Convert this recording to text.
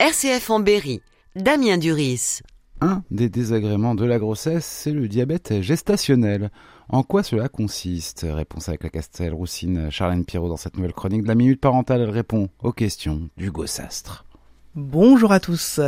RCF en Berry, Damien Duris. Un des désagréments de la grossesse, c'est le diabète gestationnel. En quoi cela consiste ? Réponse avec la Castelroussine Charlène Pirot dans cette nouvelle chronique de la Minute Parentale. Elle répond aux questions d'Hugo Sastre. Bonjour à tous.